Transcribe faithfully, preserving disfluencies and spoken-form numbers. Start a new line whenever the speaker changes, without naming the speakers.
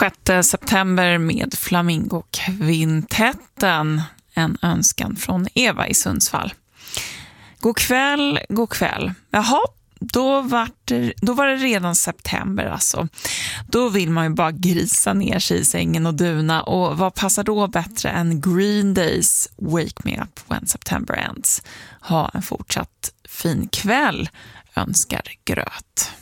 sjätte september med Flamingo-kvintetten. En önskan från Eva i Sundsvall. God kväll, god kväll. Jaha, då var det, då var det redan september alltså. Då vill man ju bara grisa ner sig i sängen och duna. Och vad passar då bättre än Green Days Wake Me Up When September Ends? Ha en fortsatt fin kväll, önskar Gröt.